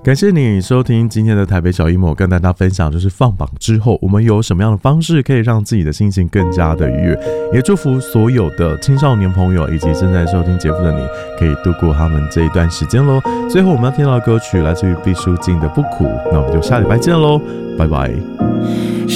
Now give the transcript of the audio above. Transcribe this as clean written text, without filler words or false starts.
感谢你收听今天的台北小emo，跟大家分享就是放榜之后我们有什么样的方式可以让自己的心情更加的愉悦，也祝福所有的青少年朋友以及正在收听节目的你可以度过他们这一段时间咯。最后我们要听到的歌曲来自于毕书尽的不苦，那我们就下礼拜见咯，拜拜。